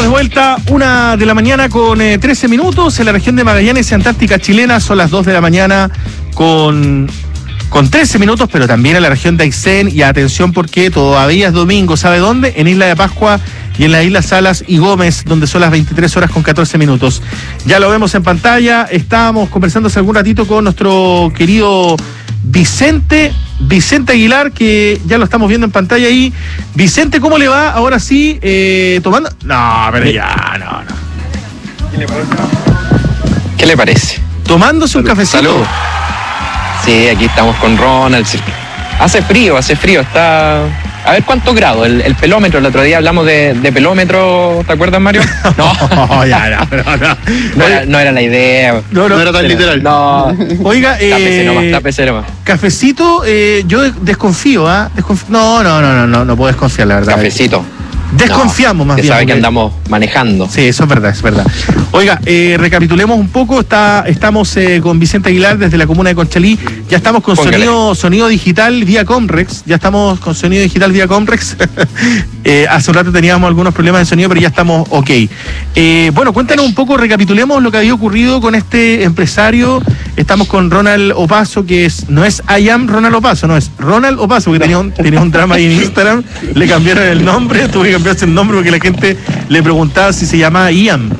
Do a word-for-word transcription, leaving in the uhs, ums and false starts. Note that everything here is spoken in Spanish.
estamos de vuelta, una de la mañana con eh, trece minutos. En la región de Magallanes y Antártica Chilena son las dos de la mañana con, con trece minutos, pero también en la región de Aysén. Y atención porque todavía es domingo, ¿sabe dónde? En Isla de Pascua y en la isla Salas y Gómez, donde son las veintitrés horas con catorce minutos. Ya lo vemos en pantalla. Estábamos conversando hace algún ratito con nuestro querido Vicente, Vicente Aguilar, que ya lo estamos viendo en pantalla ahí. Vicente, ¿cómo le va? Ahora sí, eh, tomando... No, pero ya, no, no. ¿Qué le parece? Tomándose un cafecito. Salud. Sí, aquí estamos con Ronald. Hace frío, hace frío, está... A ver cuántos grados, el, el pelómetro, el otro día hablamos de, de pelómetro, ¿te acuerdas, Mario? No, no, ya, no, no, no. No, era, no era la idea. No, no, no era tan literal. No. Oiga, eh, tápese nomás, tápese nomás. Cafecito, eh, yo desconfío, ¿ah? ¿eh? Desconf... No, no, no, no, no, no puedo desconfiar, la verdad. Cafecito. Desconfiamos no, más que bien. sabe Porque... que andamos manejando. Sí, eso es verdad, es verdad. Oiga, eh, recapitulemos un poco. Está, estamos eh, con Vicente Aguilar desde la comuna de Conchalí. Ya estamos con sonido, sonido digital vía Comrex. Ya estamos con sonido digital vía Comrex. eh, hace un rato teníamos algunos problemas de sonido, pero ya estamos ok. Eh, bueno, cuéntanos un poco, recapitulemos lo que había ocurrido con este empresario. Estamos con Ronald Opaso, que es no es I am Ronald Opaso, no es Ronald Opaso, porque tenía un, tenía un drama ahí en Instagram. Le cambiaron el nombre, tuve que cambiarse el nombre porque la gente le preguntaba si se llamaba Ian.